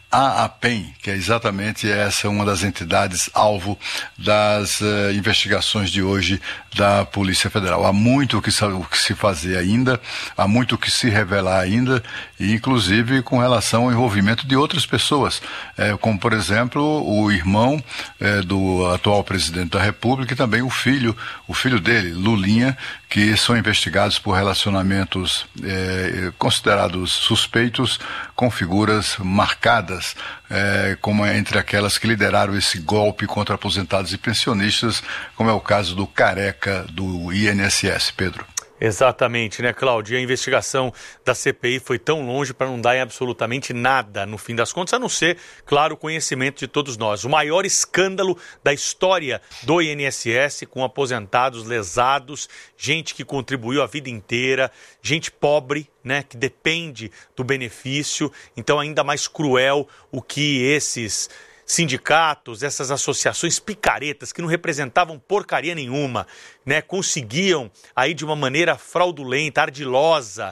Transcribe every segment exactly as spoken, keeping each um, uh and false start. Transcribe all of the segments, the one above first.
A APEM, que é exatamente essa uma das entidades alvo das uh, investigações de hoje da Polícia Federal. Há muito o que, o que se fazer ainda, há muito o que se revelar ainda, e inclusive com relação ao envolvimento de outras pessoas, é, como por exemplo o irmão é, do atual presidente da República e também o filho, o filho dele, Lulinha, que são investigados por relacionamentos é, considerados suspeitos com figuras marcadas, é, como entre aquelas que lideraram esse golpe contra aposentados e pensionistas, como é o caso do Careca do I N S S, Pedro. Exatamente, né, Cláudio? A investigação da C P I foi tão longe para não dar em absolutamente nada, no fim das contas, a não ser, claro, o conhecimento de todos nós. O maior escândalo da história do I N S S, com aposentados lesados, gente que contribuiu a vida inteira, gente pobre, né, que depende do benefício. Então, ainda mais cruel o que esses sindicatos, essas associações picaretas que não representavam porcaria nenhuma, né, conseguiam aí de uma maneira fraudulenta, ardilosa,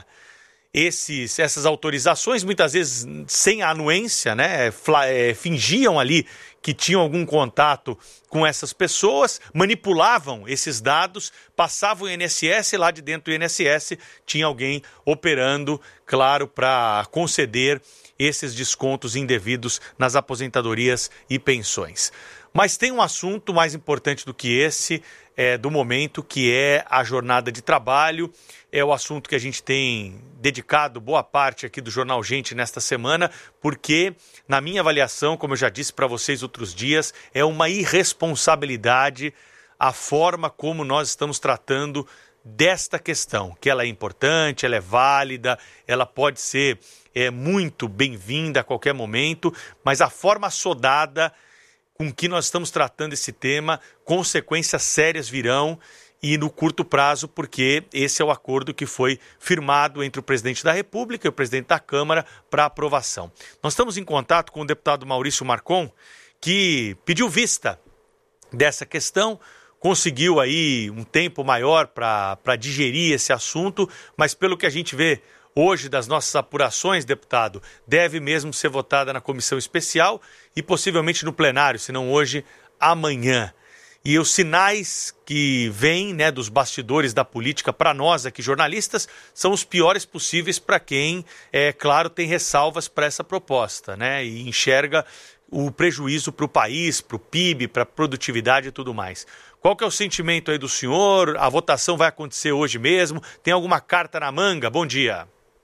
esses, essas autorizações, muitas vezes sem anuência, né, fla, é, fingiam ali que tinham algum contato com essas pessoas, manipulavam esses dados, passavam o I N S S e lá de dentro do I N S S tinha alguém operando, claro, para conceder esses descontos indevidos nas aposentadorias e pensões. Mas tem um assunto mais importante do que esse, é, do momento, que é a jornada de trabalho. É o assunto que a gente tem dedicado boa parte aqui do Jornal Gente nesta semana, porque, na minha avaliação, como eu já disse para vocês outros dias, é uma irresponsabilidade a forma como nós estamos tratando desta questão, que ela é importante, ela é válida, ela pode ser é, muito bem-vinda a qualquer momento, mas a forma assodada com que nós estamos tratando esse tema, consequências sérias virão e no curto prazo, porque esse é o acordo que foi firmado entre o presidente da República e o presidente da Câmara para aprovação. Nós estamos em contato com o deputado Maurício Marcon, que pediu vista dessa questão, conseguiu aí um tempo maior para digerir esse assunto, mas pelo que a gente vê hoje das nossas apurações, deputado, deve mesmo ser votada na comissão especial e possivelmente no plenário, se não hoje, amanhã. E os sinais que vêm, né, dos bastidores da política para nós aqui jornalistas são os piores possíveis para quem, é claro, tem ressalvas para essa proposta, né, e enxerga o prejuízo para o país, para o P I B, para a produtividade e tudo mais. Qual que é o sentimento aí do senhor? A votação vai acontecer hoje mesmo? Tem alguma carta na manga? Bom dia.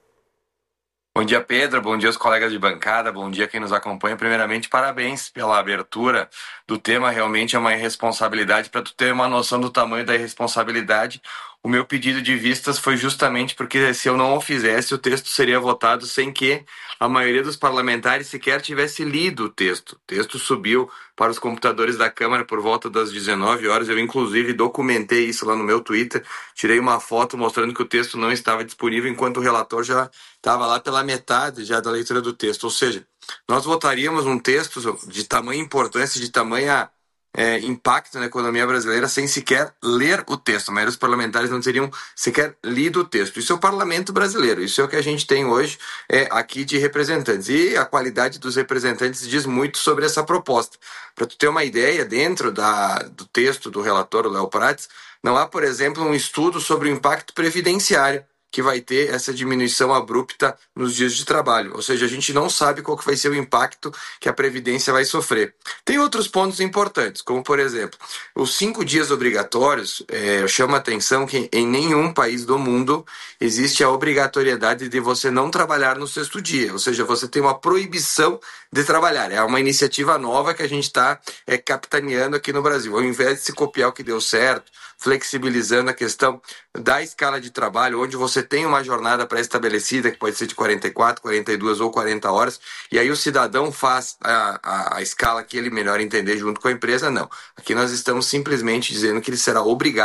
Bom dia, Pedro. Bom dia aos colegas de bancada. Bom dia quem nos acompanha. Primeiramente, parabéns pela abertura do tema. Realmente é uma irresponsabilidade. Para tu ter uma noção do tamanho da irresponsabilidade, o meu pedido de vistas foi justamente porque se eu não o fizesse, o texto seria votado sem que a maioria dos parlamentares sequer tivesse lido o texto. O texto subiu para os computadores da Câmara por volta das dezenove horas. Eu, inclusive, documentei isso lá no meu Twitter. Tirei uma foto mostrando que o texto não estava disponível, enquanto o relator já estava lá pela metade já da leitura do texto. Ou seja, nós votaríamos um texto de tamanha importância, de tamanha é, impacto na economia brasileira sem sequer ler o texto. A maioria dos parlamentares não teriam sequer lido o texto. Isso é o parlamento brasileiro. Isso é o que a gente tem hoje é, aqui de representantes. E a qualidade dos representantes diz muito sobre essa proposta. Para tu ter uma ideia, dentro da, do texto do relator, o Léo Prates, não há, por exemplo, um estudo sobre o impacto previdenciário que vai ter essa diminuição abrupta nos dias de trabalho. Ou seja, a gente não sabe qual que vai ser o impacto que a Previdência vai sofrer. Tem outros pontos importantes, como, por exemplo, os cinco dias obrigatórios. É, eu chamo a atenção que em nenhum país do mundo existe a obrigatoriedade de você não trabalhar no sexto dia. Ou seja, você tem uma proibição de trabalhar. É uma iniciativa nova que a gente está é, capitaneando aqui no Brasil. Ao invés de se copiar o que deu certo, flexibilizando a questão da escala de trabalho, onde você tem uma jornada pré-estabelecida, que pode ser de quarenta e quatro, quarenta e duas ou quarenta horas, e aí o cidadão faz a, a, a escala que ele melhor entender junto com a empresa, não. Aqui nós estamos simplesmente dizendo que ele será obrigado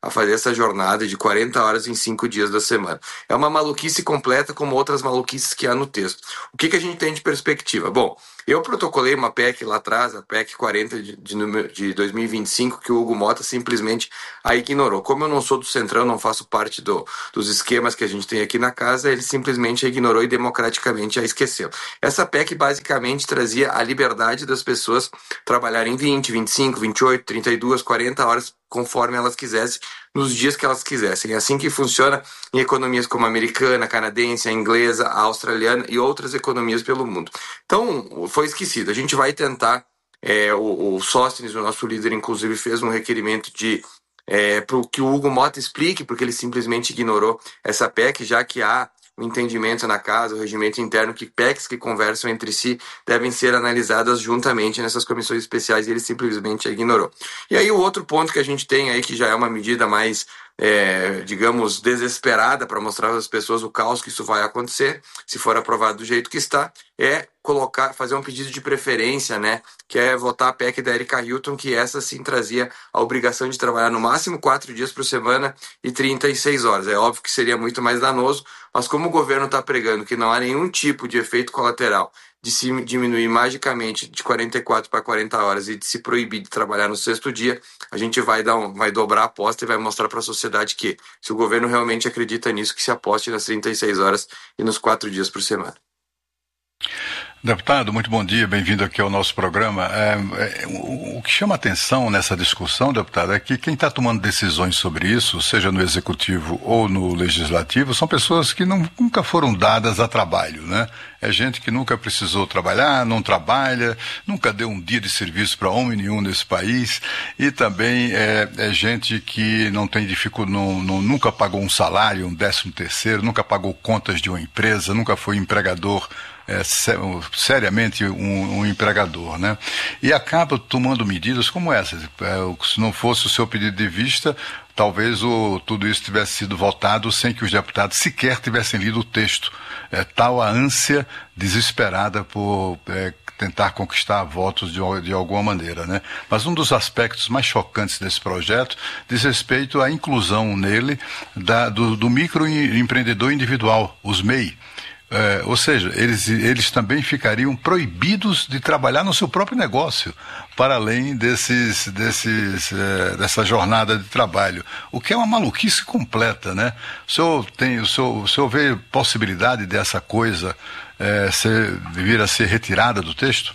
a fazer essa jornada de quarenta horas em cinco dias da semana. É uma maluquice completa, como outras maluquices que há no texto. O que, que a gente tem de perspectiva? Bom, eu protocolei uma P E C lá atrás, a P E C quarenta de, de, de dois mil e vinte e cinco, que o Hugo Motta simplesmente a ignorou. Como eu não sou do Centrão, não faço parte do, dos esquemas que a gente tem aqui na casa, ele simplesmente a ignorou e democraticamente a esqueceu. Essa P E C basicamente trazia a liberdade das pessoas trabalharem vinte, vinte e cinco, vinte e oito, trinta e duas, quarenta horas, conforme elas quisessem, nos dias que elas quisessem. É assim que funciona em economias como a americana, a canadense, a inglesa, a australiana e outras economias pelo mundo. Então, foi esquecido. A gente vai tentar, é, o, o Sóstenes, o nosso líder, inclusive, fez um requerimento de é, para que o Hugo Motta explique, porque ele simplesmente ignorou essa P E C, já que há o entendimento na casa, o regimento interno, que P E Cs que conversam entre si devem ser analisadas juntamente nessas comissões especiais, e ele simplesmente a ignorou. E aí o outro ponto que a gente tem aí, que já é uma medida mais, é, digamos, desesperada para mostrar às pessoas o caos que isso vai acontecer, se for aprovado do jeito que está, é colocar, fazer um pedido de preferência, né, que é votar a P E C da Erika Hilton, que essa sim trazia a obrigação de trabalhar no máximo quatro dias por semana e trinta e seis horas. É óbvio que seria muito mais danoso, mas como o governo está pregando que não há nenhum tipo de efeito colateral de se diminuir magicamente de quarenta e quatro para quarenta horas e de se proibir de trabalhar no sexto dia, a gente vai, dar um, vai dobrar a aposta e vai mostrar para a sociedade que, se o governo realmente acredita nisso, que se aposte nas trinta e seis horas e nos quatro dias por semana. Deputado, muito bom dia, bem-vindo aqui ao nosso programa. É, é, o, o que chama atenção nessa discussão, deputado, é que quem está tomando decisões sobre isso, seja no Executivo ou no Legislativo, são pessoas que não, nunca foram dadas a trabalho, né? É gente que nunca precisou trabalhar, não trabalha, nunca deu um dia de serviço para homem nenhum nesse país, e também é, é gente que não tem dificuldade, não, não, nunca pagou um salário, um décimo terceiro, nunca pagou contas de uma empresa, nunca foi empregador, É, seriamente um, um empregador, né? E acaba tomando medidas como essas. É, se não fosse o seu pedido de vista, talvez o, tudo isso tivesse sido votado sem que os deputados sequer tivessem lido o texto. É tal a ânsia desesperada por é, tentar conquistar votos de, de alguma maneira, né? Mas um dos aspectos mais chocantes desse projeto diz respeito à inclusão nele da, do, do microempreendedor individual, os M E I. É, ou seja, eles, eles também ficariam proibidos de trabalhar no seu próprio negócio, para além desses, desses, é, dessa jornada de trabalho, o que é uma maluquice completa, né? O senhor, tem, o senhor, o senhor vê possibilidade dessa coisa é, ser, vir a ser retirada do texto?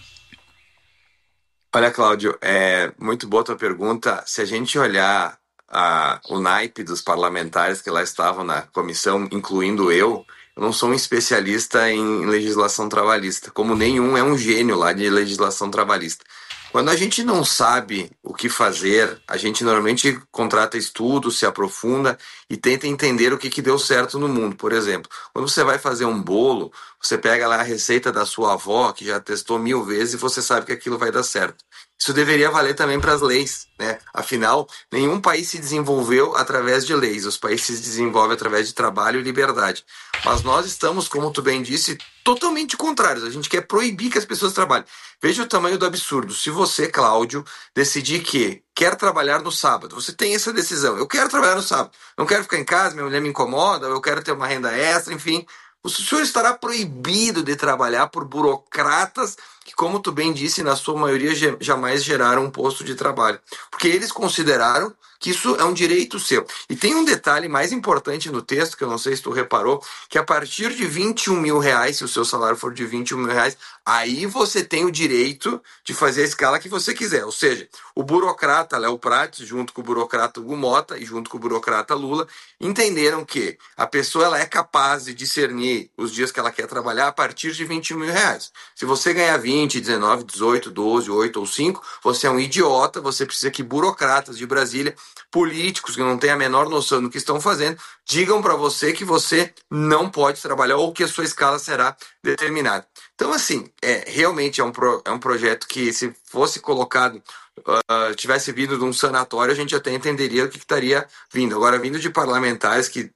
Olha, Cláudio, é muito boa a tua pergunta. Se a gente olhar a, o naipe dos parlamentares que lá estavam na comissão, incluindo eu, eu não sou um especialista em legislação trabalhista, como nenhum é um gênio lá de legislação trabalhista. Quando a gente não sabe o que fazer, a gente normalmente contrata estudos, se aprofunda e tenta entender o que, que deu certo no mundo. Por exemplo, quando você vai fazer um bolo, você pega lá a receita da sua avó, que já testou mil vezes, e você sabe que aquilo vai dar certo. Isso deveria valer também para as leis, né? Afinal, nenhum país se desenvolveu através de leis. Os países se desenvolvem através de trabalho e liberdade. Mas nós estamos, como tu bem disse, totalmente contrários. A gente quer proibir que as pessoas trabalhem. Veja o tamanho do absurdo. Se você, Cláudio, decidir que quer trabalhar no sábado, você tem essa decisão. Eu quero trabalhar no sábado. Não quero ficar em casa, minha mulher me incomoda, eu quero ter uma renda extra, enfim. O senhor estará proibido de trabalhar por burocratas que, como tu bem disse, na sua maioria jamais geraram um posto de trabalho. Porque eles consideraram que isso é um direito seu. E tem um detalhe mais importante no texto, que eu não sei se tu reparou, que a partir de vinte e um mil reais, se o seu salário for de vinte e um mil reais, aí você tem o direito de fazer a escala que você quiser. Ou seja, o burocrata Léo Prates, junto com o burocrata Hugo Motta e junto com o burocrata Lula, entenderam que a pessoa ela é capaz de discernir os dias que ela quer trabalhar a partir de vinte e um mil reais. Se você ganhar vinte, dezenove, dezoito, doze, oito ou cinco, você é um idiota, você precisa que burocratas de Brasília, políticos que não têm a menor noção do que estão fazendo, digam para você que você não pode trabalhar ou que a sua escala será determinada. Então, assim, é, realmente é um, pro, é um projeto que, se fosse colocado, uh, tivesse vindo de um sanatório, a gente até entenderia o que, que estaria vindo. Agora, vindo de parlamentares que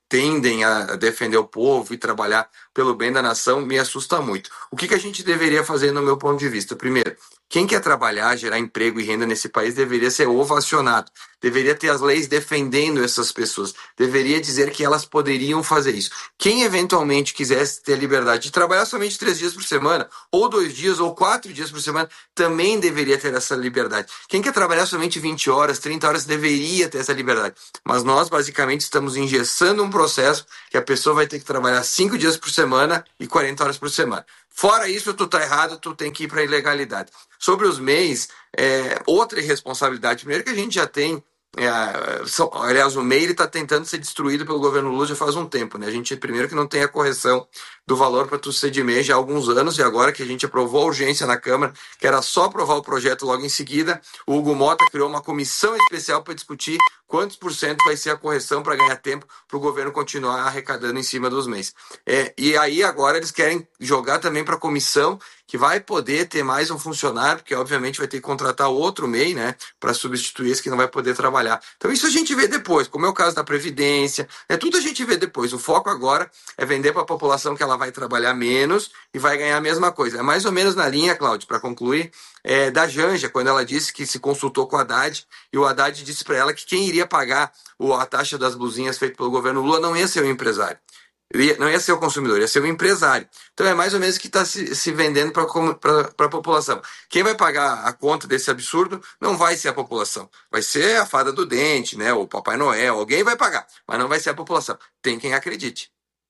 tendem a defender o povo e trabalhar pelo bem da nação, me assusta muito. O que, que a gente deveria fazer, no meu ponto de vista? Primeiro, quem quer trabalhar, gerar emprego e renda nesse país deveria ser ovacionado, deveria ter as leis defendendo essas pessoas, deveria dizer que elas poderiam fazer isso. Quem eventualmente quisesse ter a liberdade de trabalhar somente três dias por semana, ou dois dias, ou quatro dias por semana, também deveria ter essa liberdade. Quem quer trabalhar somente vinte horas, trinta horas, deveria ter essa liberdade. Mas nós, basicamente, estamos engessando um processo que a pessoa vai ter que trabalhar cinco dias por semana e quarenta horas por semana. Fora isso, tu tá errado, tu tem que ir para a ilegalidade. Sobre os M E Is, é, outra irresponsabilidade. Primeiro que a gente já tem, é, são, aliás, o M E I está tentando ser destruído pelo governo Lula já faz um tempo, né? A gente, primeiro que não tem a correção do valor para tu ser de M E I já há alguns anos, e agora que a gente aprovou a urgência na Câmara, que era só aprovar o projeto logo em seguida, o Hugo Mota criou uma comissão especial para discutir quantos por cento vai ser a correção para ganhar tempo para o governo continuar arrecadando em cima dos M E Is. É, e aí agora eles querem jogar também para a comissão, que vai poder ter mais um funcionário, porque obviamente vai ter que contratar outro M E I, né, para substituir esse que não vai poder trabalhar. Então isso a gente vê depois, como é o caso da Previdência, é tudo a gente vê depois. O foco agora é vender para a população que ela vai trabalhar menos e vai ganhar a mesma coisa. É mais ou menos na linha, Cláudio, para concluir, é, da Janja, quando ela disse que se consultou com o Haddad, e o Haddad disse para ela que quem iria pagar a taxa das blusinhas feita pelo governo Lula não ia ser o empresário. Não ia ser o consumidor, ia ser o empresário. Então é mais ou menos o que está se, se vendendo para a população. Quem vai pagar a conta desse absurdo não vai ser a população. Vai ser a fada do dente, né? O Papai Noel, alguém vai pagar, mas não vai ser a população. Tem quem acredite.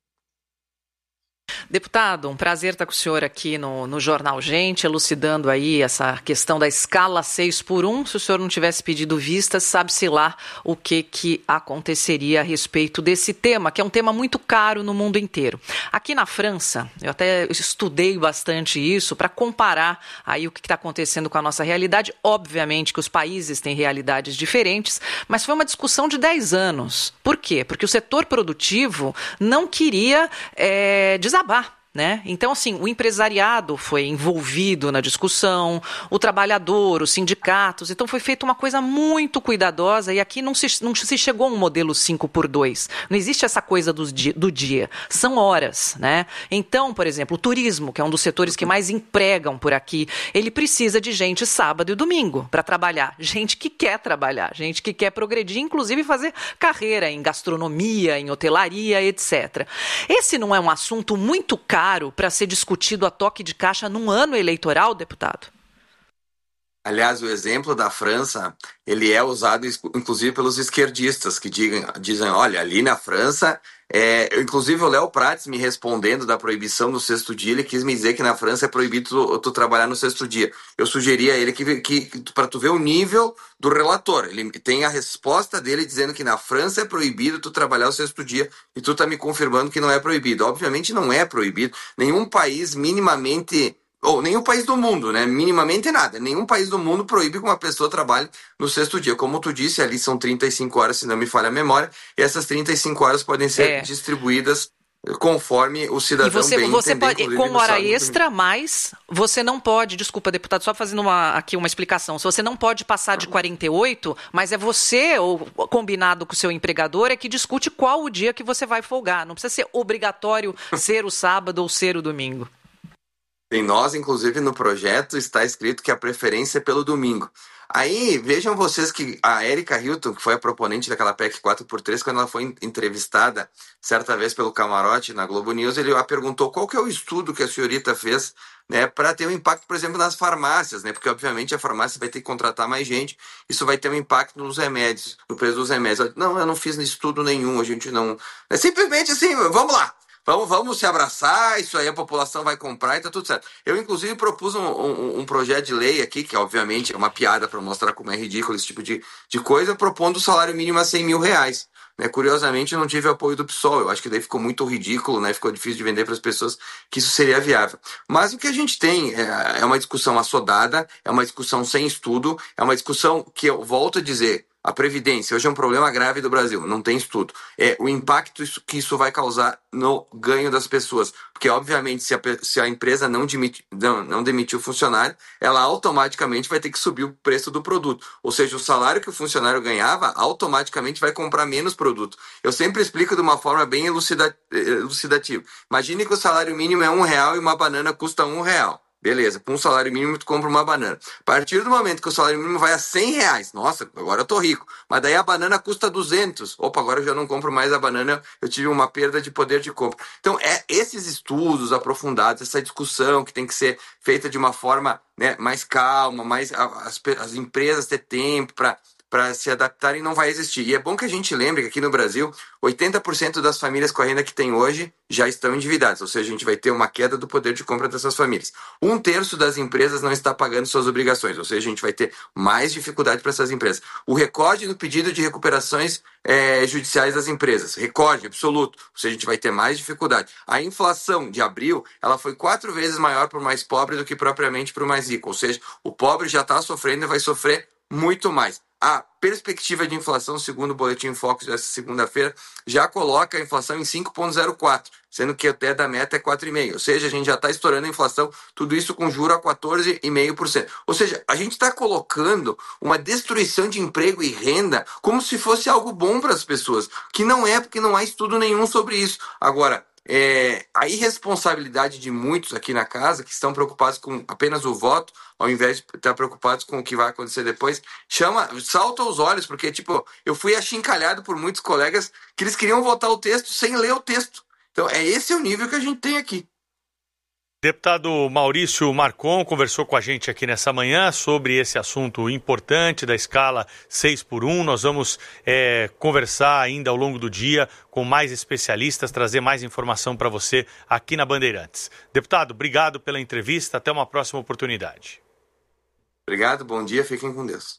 Deputado, um prazer estar com o senhor aqui no, no Jornal Gente, elucidando aí essa questão da escala seis por um. Se o senhor não tivesse pedido vistas, sabe-se lá o que, que aconteceria a respeito desse tema, que é um tema muito caro no mundo inteiro. Aqui na França, eu até estudei bastante isso para comparar aí o que está acontecendo com a nossa realidade. Obviamente que os países têm realidades diferentes, mas foi uma discussão de dez anos. Por quê? Porque o setor produtivo não queria é, desabar. Né? Então, assim, o empresariado foi envolvido na discussão, o trabalhador, os sindicatos, então foi feita uma coisa muito cuidadosa e aqui não se, não se chegou a um modelo cinco por dois, não existe essa coisa do dia, do dia, são horas, né? Então, por exemplo, o turismo, que é um dos setores que mais empregam por aqui, ele precisa de gente sábado e domingo para trabalhar, gente que quer trabalhar, gente que quer progredir, inclusive fazer carreira em gastronomia, em hotelaria, etcétera. Esse não é um assunto muito caro para ser discutido a toque de caixa num ano eleitoral, deputado? Aliás, o exemplo da França, ele é usado inclusive pelos esquerdistas que digam, dizem, olha, ali na França, é, inclusive o Léo Prates me respondendo da proibição do sexto dia, ele quis me dizer que na França é proibido tu, tu trabalhar no sexto dia. Eu sugeri a ele que, que para tu ver o nível do relator, ele tem a resposta dele dizendo que na França é proibido tu trabalhar o sexto dia e tu tá me confirmando que não é proibido. Obviamente não é proibido, nenhum país minimamente... ou nenhum país do mundo, né? Minimamente nada. Nenhum país do mundo proíbe que uma pessoa trabalhe no sexto dia. Como tu disse, ali são trinta e cinco horas, se não me falha a memória, e essas trinta e cinco horas podem ser é. distribuídas conforme o cidadão e você, bem você entender, pode, com hora extra, mas você não pode, desculpa, deputado, só fazendo uma, aqui uma explicação, se você não pode passar de quarenta e oito, mas é você, ou combinado com o seu empregador, é que discute qual o dia que você vai folgar. Não precisa ser obrigatório ser o sábado ou ser o domingo. Em nós, inclusive, no projeto está escrito que a preferência é pelo domingo. Aí, vejam vocês que a Erika Hilton, que foi a proponente daquela P E C quatro por três, quando ela foi entrevistada certa vez pelo Camarote na Globo News, ele a perguntou qual que é o estudo que a senhorita fez, né, para ter um impacto, por exemplo, nas farmácias, né, porque obviamente a farmácia vai ter que contratar mais gente, isso vai ter um impacto nos remédios, no preço dos remédios. Ela, não, eu não fiz estudo nenhum, a gente não... É simplesmente assim, vamos lá. Vamos, vamos se abraçar, isso aí a população vai comprar e tá tudo certo. Eu, inclusive, propus um, um, um projeto de lei aqui, que obviamente é uma piada para mostrar como é ridículo esse tipo de, de coisa, propondo o salário mínimo a cem mil reais. Né? Curiosamente, eu não tive apoio do P SOL. Eu acho que daí ficou muito ridículo, né? Ficou difícil de vender para as pessoas que isso seria viável. Mas o que a gente tem é, é uma discussão assodada, é uma discussão sem estudo, é uma discussão que, eu volto a dizer, A Previdência hoje é um problema grave do Brasil, não tem estudo. É o impacto que isso vai causar no ganho das pessoas. Porque, obviamente, se a, se a empresa não, demite, não, não demitir o funcionário, ela automaticamente vai ter que subir o preço do produto. Ou seja, o salário que o funcionário ganhava, automaticamente vai comprar menos produto. Eu sempre explico de uma forma bem elucida, elucidativa. Imagine que o salário mínimo é um real e uma banana custa um real. Beleza, com um salário mínimo tu compra uma banana. A partir do momento que o salário mínimo vai a cem reais, nossa, agora eu tô rico. Mas daí a banana custa duzentos. Opa, agora eu já não compro mais a banana, eu tive uma perda de poder de compra. Então, é esses estudos aprofundados, essa discussão que tem que ser feita de uma forma, né, mais calma, mais as, as empresas ter tempo para para se adaptarem, não vai existir. E é bom que a gente lembre que aqui no Brasil, oitenta por cento das famílias com a renda que tem hoje já estão endividadas, ou seja, a gente vai ter uma queda do poder de compra dessas famílias. Um terço das empresas não está pagando suas obrigações, ou seja, a gente vai ter mais dificuldade para essas empresas. O recorde no pedido de recuperações é, judiciais das empresas, recorde absoluto, ou seja, a gente vai ter mais dificuldade. A inflação de abril, ela foi quatro vezes maior para o mais pobre do que propriamente para o mais rico, ou seja, o pobre já está sofrendo e vai sofrer muito mais. A perspectiva de inflação, segundo o Boletim Focus dessa segunda-feira, já coloca a inflação em cinco vírgula zero quatro, sendo que até da meta é quatro vírgula cinco por cento. Ou seja, a gente já está estourando a inflação, tudo isso com juro a quatorze vírgula cinco por cento. Ou seja, a gente está colocando uma destruição de emprego e renda como se fosse algo bom para as pessoas, que não é, porque não há estudo nenhum sobre isso. Agora, É, a irresponsabilidade de muitos aqui na casa, que estão preocupados com apenas o voto, ao invés de estar preocupados com o que vai acontecer depois, chama, salta aos olhos, porque tipo, eu fui achincalhado por muitos colegas que eles queriam votar o texto sem ler o texto. Então é esse o nível que a gente tem aqui. Deputado Maurício Marcon conversou com a gente aqui nessa manhã sobre esse assunto importante da escala seis por um. Nós vamos é, conversar ainda ao longo do dia com mais especialistas, trazer mais informação para você aqui na Bandeirantes. Deputado, obrigado pela entrevista. Até uma próxima oportunidade. Obrigado, bom dia, fiquem com Deus.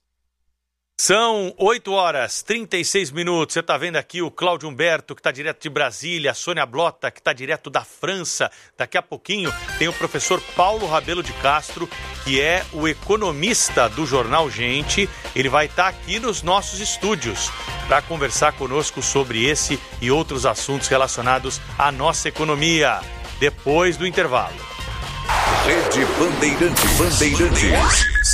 São oito horas e trinta e seis minutos. Você está vendo aqui o Cláudio Humberto, que está direto de Brasília, a Sônia Blota, que está direto da França. Daqui a pouquinho tem o professor Paulo Rabelo de Castro, que é o economista do Jornal Gente. Ele vai estar aqui nos nossos estúdios para conversar conosco sobre esse e outros assuntos relacionados à nossa economia. Depois do intervalo. Rede Bandeirantes. Bandeirantes.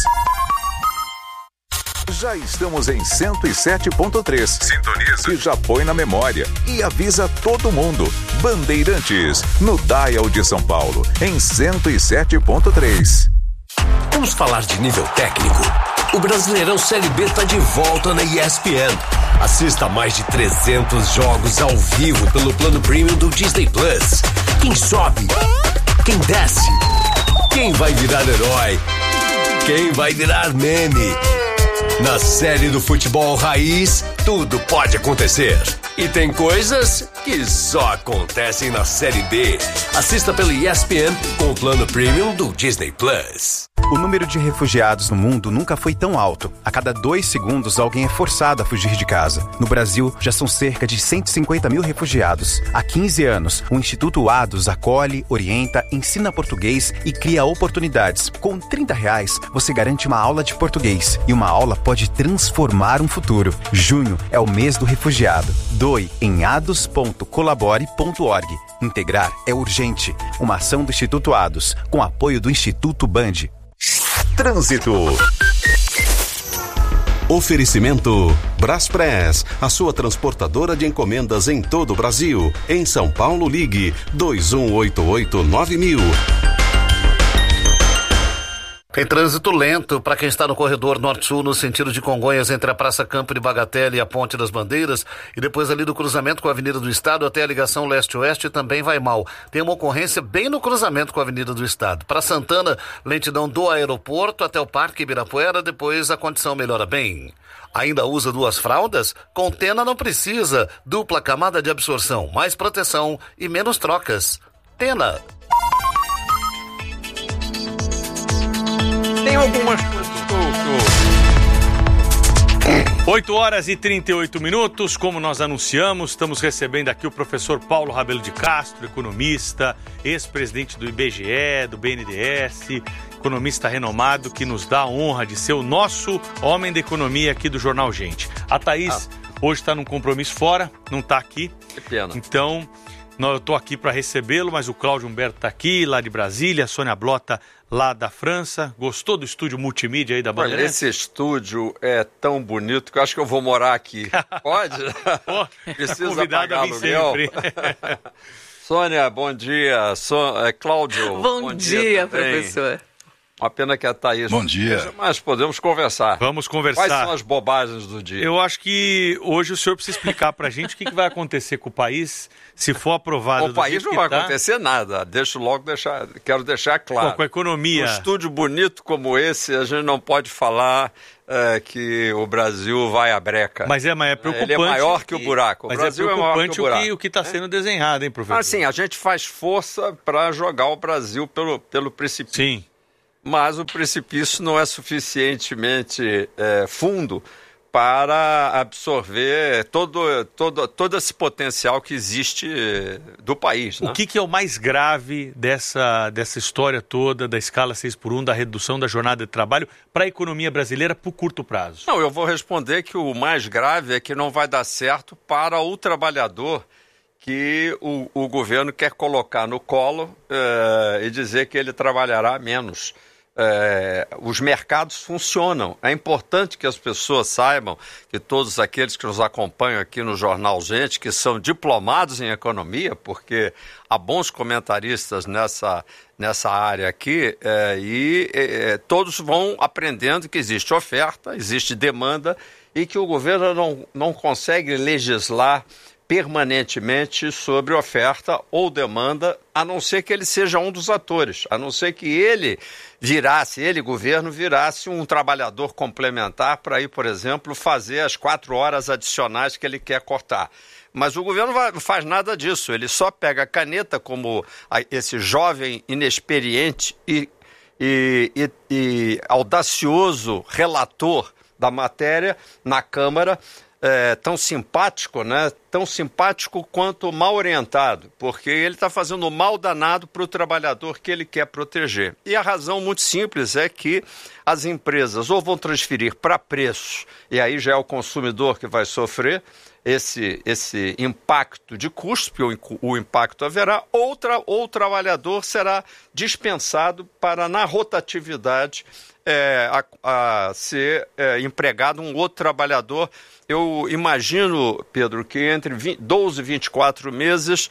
Já estamos em cento e sete ponto três. Sintoniza. E já põe na memória. E avisa todo mundo. Bandeirantes, no Dial de São Paulo, em cento e sete ponto três. Vamos falar de nível técnico. O Brasileirão Série B está de volta na E S P N. Assista mais de trezentos jogos ao vivo pelo plano premium do Disney Plus. Quem sobe? Quem desce? Quem vai virar herói? Quem vai virar meme? Na série do futebol raiz, tudo pode acontecer. E tem coisas que só acontecem na Série B. Assista pelo E S P N com o plano premium do Disney Plus. O número de refugiados no mundo nunca foi tão alto. A cada dois segundos, alguém é forçado a fugir de casa. No Brasil, já são cerca de cento e cinquenta mil refugiados. Há quinze anos, o Instituto Ados acolhe, orienta, ensina português e cria oportunidades. Com trinta reais, você garante uma aula de português. E uma aula pode transformar um futuro. Junho é o mês do refugiado. Doe em ados ponto colabore ponto org. Integrar é urgente. Uma ação do Instituto Ados, com apoio do Instituto Band. Trânsito. Oferecimento Braspress, a sua transportadora de encomendas em todo o Brasil. Em São Paulo, ligue dois um oito oito nove mil. Tem trânsito lento para quem está no corredor norte-sul, no sentido de Congonhas, entre a Praça Campo de Bagatelle e a Ponte das Bandeiras, e depois ali do cruzamento com a Avenida do Estado até a ligação leste-oeste também vai mal. Tem uma ocorrência bem no cruzamento com a Avenida do Estado. Para Santana, lentidão do aeroporto até o Parque Ibirapuera, depois a condição melhora bem. Ainda usa duas fraldas? Com Tena não precisa. Dupla camada de absorção, mais proteção e menos trocas. Tena. Tem algumas coisas. oito horas e trinta e oito minutos, como nós anunciamos, estamos recebendo aqui o professor Paulo Rabelo de Castro, economista, ex-presidente do I B G E, do B N D E S, economista renomado, que nos dá a honra de ser o nosso homem da economia aqui do Jornal Gente. A Thaís ah. hoje está num compromisso fora, não está aqui. Que pena. Então, eu estou aqui para recebê-lo, mas o Cláudio Humberto está aqui, lá de Brasília, a Sônia Blota lá da França. Gostou do estúdio multimídia aí da Bandeirantes? Olha, esse estúdio é tão bonito que eu acho que eu vou morar aqui. Pode? Pô, precisa pagar aluguel. Sônia, bom dia. So... É, Cláudio, bom, bom dia, dia professor. Uma pena que a Thaís... Bom dia. Mas podemos conversar. Vamos conversar. Quais são as bobagens do dia? Eu acho que hoje o senhor precisa explicar pra gente o que, que vai acontecer com o país se for aprovado. O país não vai tá. acontecer nada. Deixo logo deixar... Quero deixar claro. Pô, com a economia... Um estúdio bonito como esse, a gente não pode falar é, que o Brasil vai à breca. Mas é, mas é preocupante. Ele é maior que o buraco. O mas Brasil é preocupante é maior que o buraco. o que está sendo desenhado, hein, professor? Assim, a gente faz força para jogar o Brasil pelo, pelo precipício. Sim. Mas o precipício não é suficientemente é, fundo para absorver todo, todo, todo esse potencial que existe do país. Né? O que, que é o mais grave dessa, dessa história toda, da escala seis por um, da redução da jornada de trabalho para a economia brasileira por curto prazo? Não, eu vou responder que o mais grave é que não vai dar certo para o trabalhador que o, o governo quer colocar no colo é, e dizer que ele trabalhará menos. É, os mercados funcionam. É importante que as pessoas saibam, que todos aqueles que nos acompanham aqui no Jornal Gente, que são diplomados em economia, porque há bons comentaristas nessa, nessa área aqui, é, e é, todos vão aprendendo que existe oferta, existe demanda e que o governo não, não consegue legislar permanentemente sobre oferta ou demanda, a não ser que ele seja um dos atores, a não ser que ele virasse, ele, governo, virasse um trabalhador complementar para ir, por exemplo, fazer as quatro horas adicionais que ele quer cortar. Mas o governo não faz nada disso, ele só pega a caneta como esse jovem inexperiente e, e, e, e audacioso relator da matéria na Câmara, É, tão simpático, né? Tão simpático quanto mal orientado, porque ele está fazendo mal danado para o trabalhador que ele quer proteger. E a razão muito simples é que as empresas ou vão transferir para preços, e aí já é o consumidor que vai sofrer esse, esse impacto de custo, porque o, o impacto haverá, outra, ou o trabalhador será dispensado para, na rotatividade, É, a, a ser é, empregado um outro trabalhador. Eu imagino, Pedro, que entre doze e vinte e quatro meses,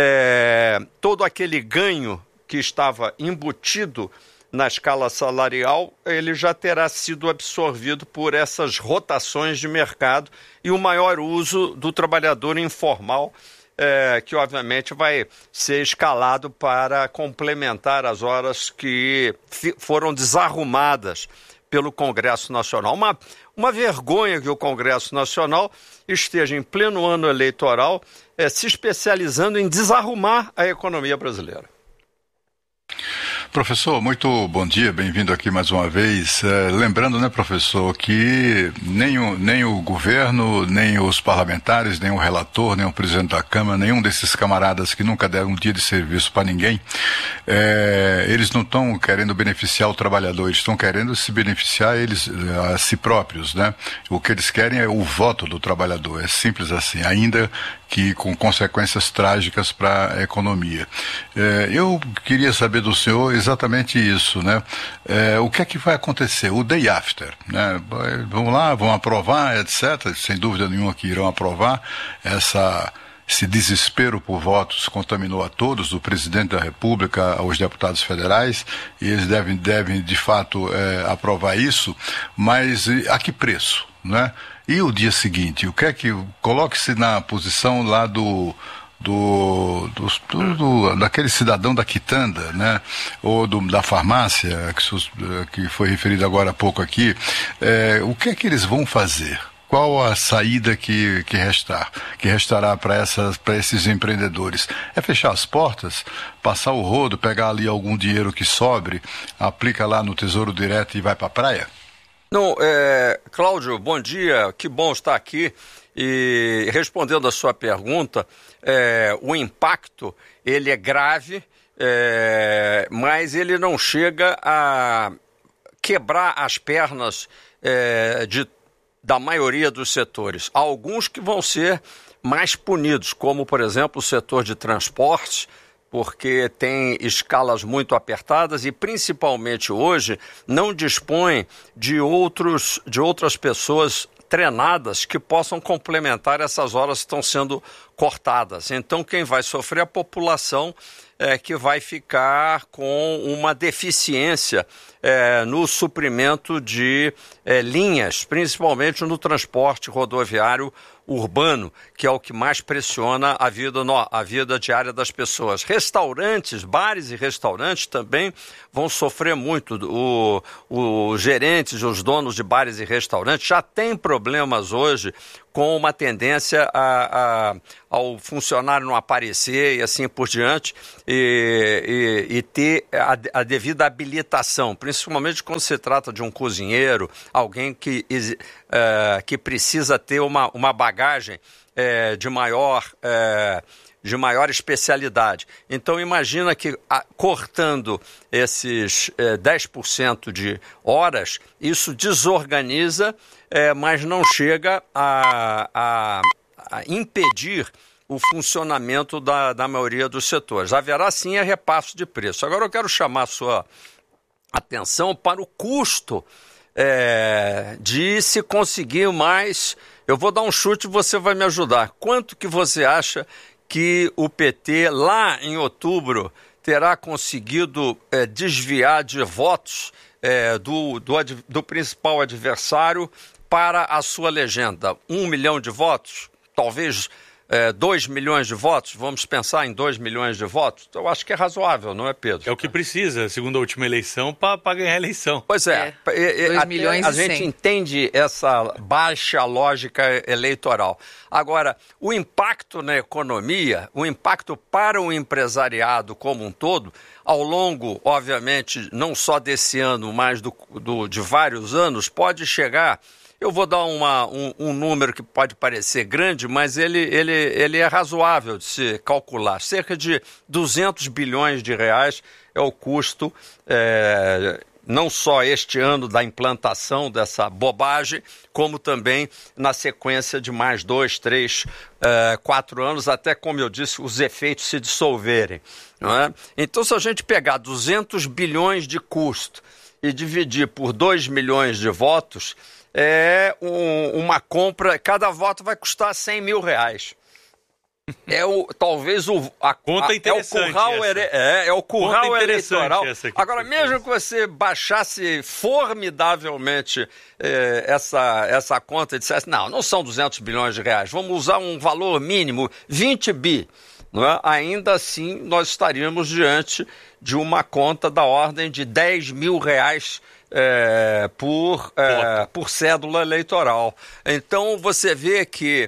é, todo aquele ganho que estava embutido na escala salarial, ele já terá sido absorvido por essas rotações de mercado e o maior uso do trabalhador informal, É, que obviamente vai ser escalado para complementar as horas que fi- foram desarrumadas pelo Congresso Nacional. Uma, uma vergonha que o Congresso Nacional esteja em pleno ano eleitoral é, se especializando em desarrumar a economia brasileira. Professor, muito bom dia, bem-vindo aqui mais uma vez. É, lembrando, né, professor, que nem o, nem o governo, nem os parlamentares, nem o relator, nem o presidente da Câmara, nenhum desses camaradas que nunca deram um dia de serviço para ninguém, é, eles não estão querendo beneficiar o trabalhador, eles estão querendo se beneficiar eles a si próprios, né? O que eles querem é o voto do trabalhador, é simples assim, ainda que com consequências trágicas para a economia. É, eu queria saber do senhor exatamente isso, né? É, o que é que vai acontecer? O day after, né? Vamos lá, vão aprovar, etcétera. Sem dúvida nenhuma que irão aprovar. Essa, esse desespero por votos contaminou a todos, do presidente da República aos deputados federais, e eles devem, devem de fato, é, aprovar isso, mas a que preço, né? E o dia seguinte, o que é que... Coloque-se na posição lá do... Do, do, do, do, daquele cidadão da quitanda, né? Ou do, da farmácia, que, que foi referido agora há pouco aqui. É, o que é que eles vão fazer? Qual a saída que, que restar, que restará para essas, para esses empreendedores? É fechar as portas, passar o rodo, pegar ali algum dinheiro que sobre, aplica lá no Tesouro Direto e vai para a praia? Não, é, Cláudio, bom dia, que bom estar aqui. E respondendo a sua pergunta, é, o impacto ele é grave, é, mas ele não chega a quebrar as pernas é, de, da maioria dos setores. Há alguns que vão ser mais punidos, como, por exemplo, o setor de transportes, porque tem escalas muito apertadas e, principalmente hoje, não dispõe de, outros, de outras pessoas treinadas que possam complementar essas horas que estão sendo cortadas. Então, quem vai sofrer é a população é, que vai ficar com uma deficiência é, no suprimento de é, linhas, principalmente no transporte rodoviário urbano, que é o que mais pressiona a vida, no, a vida diária das pessoas. Restaurantes, bares e restaurantes também vão sofrer muito. O, os gerentes, os donos de bares e restaurantes já têm problemas hoje com uma tendência a, a, ao funcionário não aparecer e assim por diante, e, e, e ter a, a devida habilitação, principalmente quando se trata de um cozinheiro, alguém que, é, que precisa ter uma, uma bagagem é, de maior... É, de maior especialidade. Então, imagina que a, cortando esses é, dez por cento de horas, isso desorganiza, é, mas não chega a, a, a impedir o funcionamento da, da maioria dos setores. Haverá, sim, a repasse de preço. Agora, eu quero chamar a sua atenção para o custo é, de se conseguir mais... Eu vou dar um chute e você vai me ajudar. Quanto que você acha que o P T, lá em outubro, terá conseguido é, desviar de votos é, do, do, do principal adversário para a sua legenda? Um milhão de votos? Talvez é, dois milhões de votos? Vamos pensar em dois milhões de votos? Eu acho que é razoável, não é, Pedro? É o que precisa, segundo a última eleição, para ganhar a eleição. Pois é. é. dois milhões a e gente cem. Entende essa baixa lógica eleitoral. Agora, o impacto na economia, o impacto para o empresariado como um todo, ao longo, obviamente, não só desse ano, mas do, do, de vários anos, pode chegar... Eu vou dar uma, um, um número que pode parecer grande, mas ele, ele, ele é razoável de se calcular. Cerca de duzentos bilhões de reais é o custo, é, não só este ano da implantação dessa bobagem, como também na sequência de mais dois, três, é, quatro anos, até, como eu disse, os efeitos se dissolverem. Não é? Então, se a gente pegar duzentos bilhões de custo e dividir por dois milhões de votos... é um, uma compra, cada voto vai custar cem mil reais. É o, talvez o... A, Conta a, interessante é o curral, ere, é, é o curral eleitoral. Agora, mesmo que você baixasse formidavelmente é, essa, essa conta e dissesse, não, não são duzentos bilhões de reais, vamos usar um valor mínimo, vinte bi. Não é? Ainda assim, nós estaríamos diante de uma conta da ordem de dez mil reais É, por, é, por cédula eleitoral. Então você vê que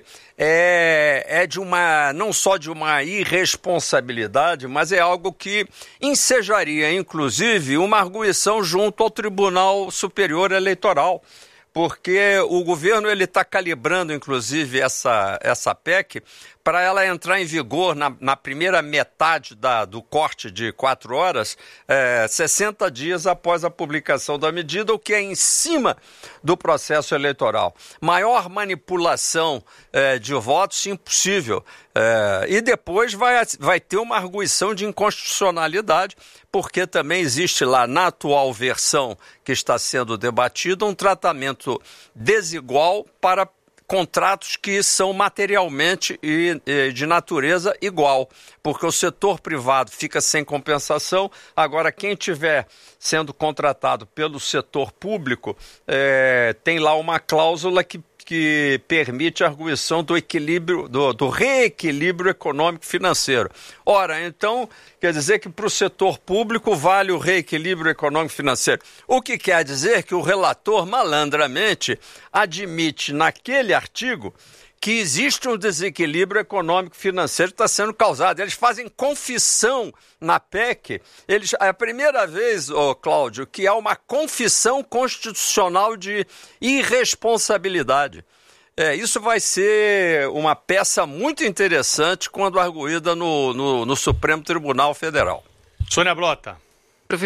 é, é de uma, não só de uma irresponsabilidade, mas é algo que ensejaria, inclusive, uma arguição junto ao Tribunal Superior Eleitoral. Porque o governo ele está calibrando, inclusive, essa, essa P E C para ela entrar em vigor na, na primeira metade da, do corte de quatro horas, é, sessenta dias após a publicação da medida, o que é em cima do processo eleitoral. Maior manipulação é, de votos impossível. É, e depois vai, vai ter uma arguição de inconstitucionalidade, porque também existe lá na atual versão que está sendo debatida um tratamento desigual para contratos que são materialmente e, e de natureza igual, porque o setor privado fica sem compensação, agora quem estiver sendo contratado pelo setor público é, tem lá uma cláusula que que permite a arguição do equilíbrio, do, do reequilíbrio econômico-financeiro. Ora, então, quer dizer que para o setor público vale o reequilíbrio econômico-financeiro. O que quer dizer que o relator, malandramente, admite naquele artigo que existe um desequilíbrio econômico-financeiro que está sendo causado. Eles fazem confissão na P E C. Eles, é a primeira vez, oh, Cláudio, que há uma confissão constitucional de irresponsabilidade. É, isso vai ser uma peça muito interessante quando arguída no, no, no Supremo Tribunal Federal. Sônia Blota. Professor.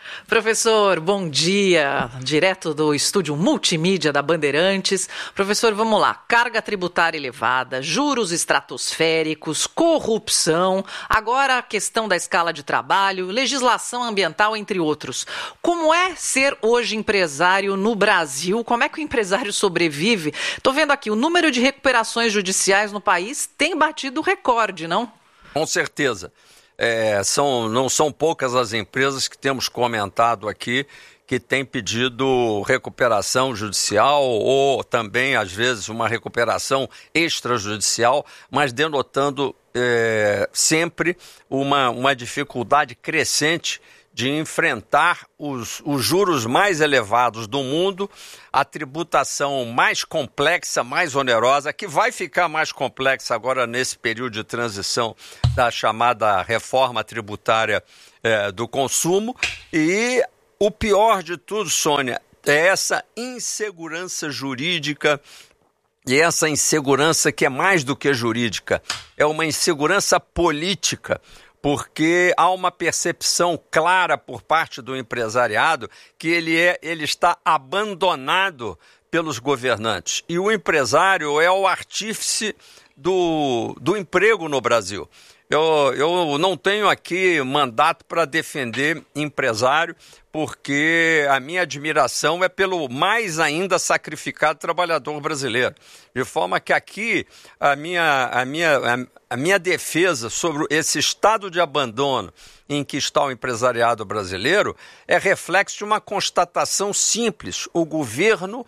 Professor, bom dia, direto do estúdio multimídia da Bandeirantes. Professor, vamos lá, carga tributária elevada, juros estratosféricos, corrupção, agora a questão da escala de trabalho, legislação ambiental, entre outros. Como é ser hoje empresário no Brasil? Como é que o empresário sobrevive? Estou vendo aqui, o número de recuperações judiciais no país tem batido recorde, não? Com certeza. É, são, não são poucas as empresas que temos comentado aqui que têm pedido recuperação judicial ou também, às vezes, uma recuperação extrajudicial, mas denotando é, sempre uma, uma dificuldade crescente de enfrentar os, os juros mais elevados do mundo, a tributação mais complexa, mais onerosa, que vai ficar mais complexa agora nesse período de transição da chamada reforma tributária é, do consumo. E o pior de tudo, Sônia, é essa insegurança jurídica. E essa insegurança que é mais do que jurídica, é uma insegurança política, porque há uma percepção clara por parte do empresariado que ele, é, ele está abandonado pelos governantes. E o empresário é o artífice do, do emprego no Brasil. Eu, eu não tenho aqui mandato para defender empresário, porque a minha admiração é pelo mais ainda sacrificado trabalhador brasileiro. De forma que aqui a minha, a minha, a, a minha defesa sobre esse estado de abandono em que está o empresariado brasileiro é reflexo de uma constatação simples. O governo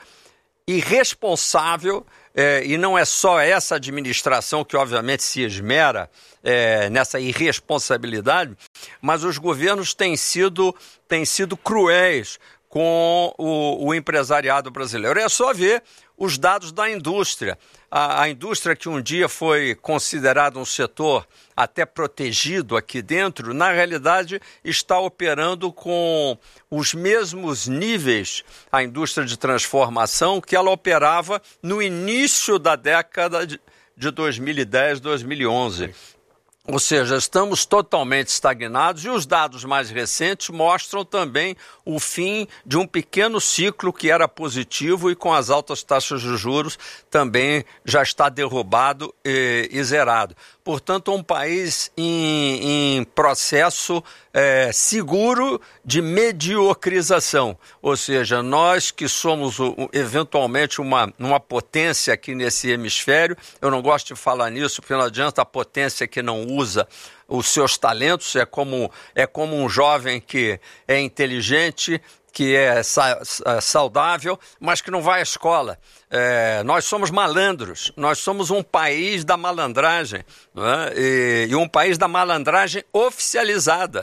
irresponsável, é, e não é só essa administração que obviamente se esmera é, nessa irresponsabilidade, mas os governos têm sido, têm sido cruéis com o, o empresariado brasileiro. É só ver os dados da indústria. A, a indústria que um dia foi considerada um setor até protegido aqui dentro, na realidade está operando com os mesmos níveis, a indústria de transformação, que ela operava no início da década de, de dois mil e dez, dois mil e onze. Ou seja, estamos totalmente estagnados e os dados mais recentes mostram também o fim de um pequeno ciclo que era positivo e com as altas taxas de juros também já está derrubado e, e zerado. Portanto, um país em, em processo é, seguro de mediocrização. Ou seja, nós que somos eventualmente uma, uma potência aqui nesse hemisfério, eu não gosto de falar nisso, porque não adianta a potência que não usa os seus talentos, é como, é como um jovem que é inteligente, que é sa- saudável, mas que não vai à escola. É, nós somos malandros, nós somos um país da malandragem, não é? e, e um país da malandragem oficializada.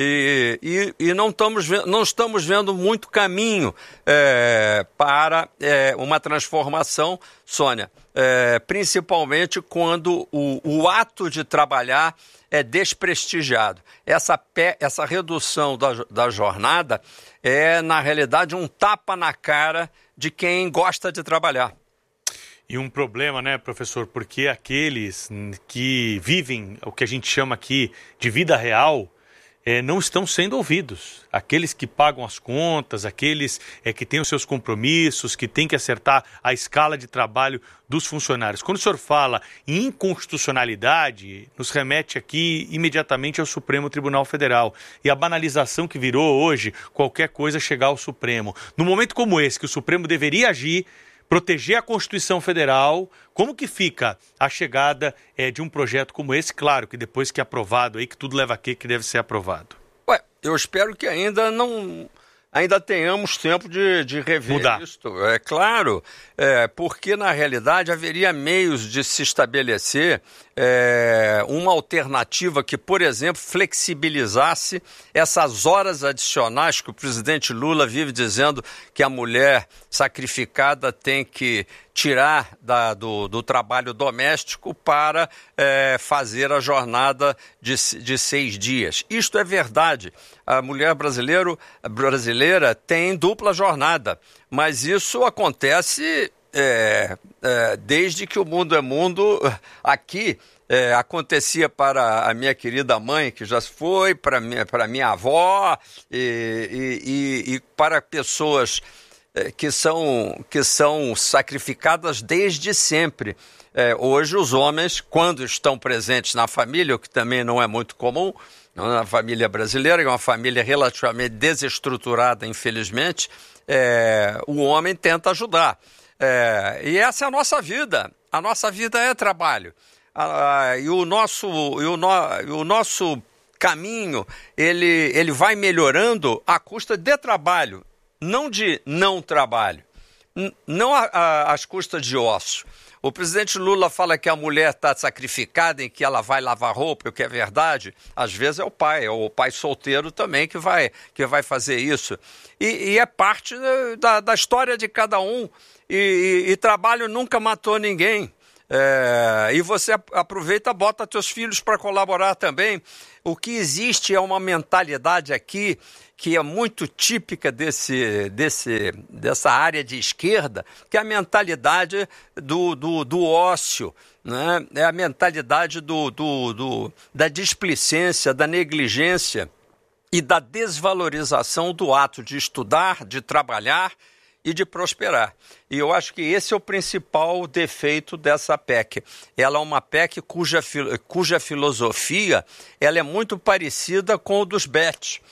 E, e, e não, estamos vendo, não estamos vendo muito caminho é, para é, uma transformação, Sônia, é, principalmente quando o, o ato de trabalhar é desprestigiado. Essa, pe, essa redução da, da jornada é, na realidade, um tapa na cara de quem gosta de trabalhar. E um problema, né, professor, porque aqueles que vivem o que a gente chama aqui de vida real é, não estão sendo ouvidos. Aqueles que pagam as contas, aqueles é, que têm os seus compromissos, que têm que acertar a escala de trabalho dos funcionários. Quando o senhor fala em inconstitucionalidade, nos remete aqui imediatamente ao Supremo Tribunal Federal. E a banalização que virou hoje, qualquer coisa chegar ao Supremo. No momento como esse, que o Supremo deveria agir, proteger a Constituição Federal, como que fica a chegada é, de um projeto como esse? Claro que depois que é aprovado, aí que tudo leva a quê que deve ser aprovado. Ué, eu espero que ainda não... ainda tenhamos tempo de, de rever Mudar. Isto. É claro, é, porque na realidade haveria meios de se estabelecer é, uma alternativa que, por exemplo, flexibilizasse essas horas adicionais que o presidente Lula vive dizendo que a mulher sacrificada tem que tirar da, do, do trabalho doméstico para é, fazer a jornada de, de seis dias. Isto é verdade. A mulher brasileiro, brasileira tem dupla jornada, mas isso acontece é, é, desde que o mundo é mundo aqui. É, acontecia para a minha querida mãe, que já foi, para minha, para minha avó e, e, e, e para pessoas é, que, são, que são sacrificadas desde sempre. É, hoje os homens, quando estão presentes na família, o que também não é muito comum, na família brasileira, que é uma família relativamente desestruturada, infelizmente, é, o homem tenta ajudar. É, e essa é a nossa vida. A nossa vida é trabalho. Ah, e o nosso, e o, no, e o nosso caminho, ele, ele vai melhorando à custa de trabalho, não de não trabalho, N- não a, a, às custas de ócio. O presidente Lula fala que a mulher está sacrificada, em que ela vai lavar roupa, o que é verdade. Às vezes é o pai, é o pai solteiro também que vai, que vai fazer isso. E, e é parte da, da história de cada um. E, e, e trabalho nunca matou ninguém. É, e você aproveita, bota teus filhos para colaborar também. O que existe é uma mentalidade aqui que é muito típica desse, desse, dessa área de esquerda, que é a mentalidade do, do, do ócio, né? É a mentalidade do, do, do, da displicência, da negligência e da desvalorização do ato de estudar, de trabalhar e de prosperar. E eu acho que esse é o principal defeito dessa P E C. Ela é uma P E C cuja, cuja filosofia ela é muito parecida com o dos B E T.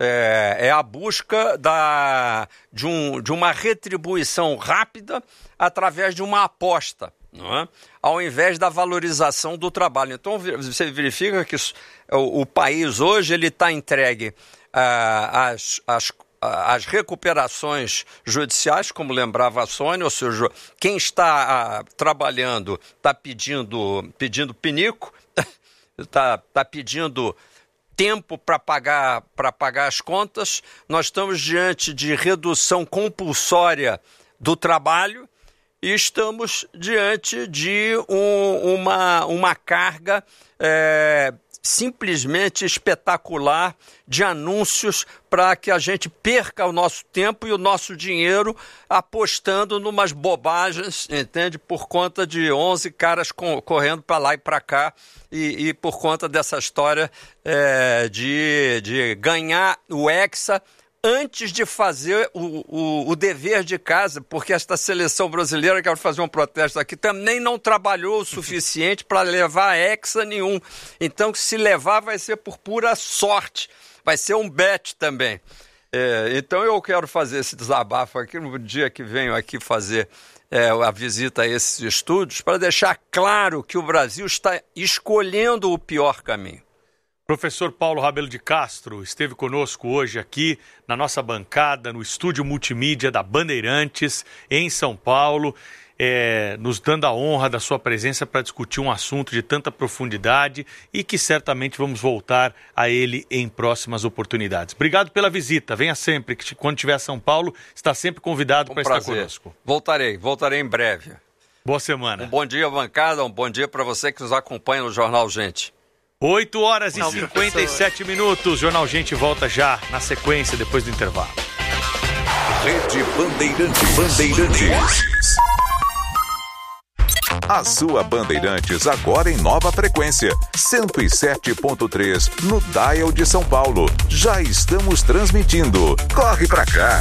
É, é a busca da, de, um, de uma retribuição rápida através de uma aposta, não é? Ao invés da valorização do trabalho. Então, você verifica que o, o país hoje está entregue ah, às, às as recuperações judiciais, como lembrava a Sônia, ou seja, quem está ah, trabalhando está pedindo, pedindo pinico, está tá pedindo tempo para pagar, para pagar as contas. Nós estamos diante de redução compulsória do trabalho e estamos diante de um, uma, uma carga é, simplesmente espetacular de anúncios para que a gente perca o nosso tempo e o nosso dinheiro apostando numas bobagens, entende? Por conta de onze caras com, correndo para lá e para cá e, e por conta dessa história é, de, de ganhar o Hexa antes de fazer o, o, o dever de casa, porque esta seleção brasileira, quero fazer um protesto aqui, também não trabalhou o suficiente para levar Hexa nenhum. Então, se levar, vai ser por pura sorte. Vai ser um bet também. É, então, eu quero fazer esse desabafo aqui no dia que venho aqui fazer é, a visita a esses estúdios, para deixar claro que o Brasil está escolhendo o pior caminho. Professor Paulo Rabelo de Castro esteve conosco hoje aqui na nossa bancada, no estúdio multimídia da Bandeirantes, em São Paulo, é, nos dando a honra da sua presença para discutir um assunto de tanta profundidade e que certamente vamos voltar a ele em próximas oportunidades. Obrigado pela visita, venha sempre, que quando estiver em São Paulo, está sempre convidado um para estar conosco. Voltarei, voltarei em breve. Boa semana. Um bom dia, bancada, um bom dia para você que nos acompanha no Jornal Gente. oito horas e cinquenta e sete minutos. Jornal Gente volta já na sequência, depois do intervalo. Rede Bandeirantes. Bandeirantes. A sua Bandeirantes agora em nova frequência. cento e sete ponto três no Dial de São Paulo. Já estamos transmitindo. Corre pra cá.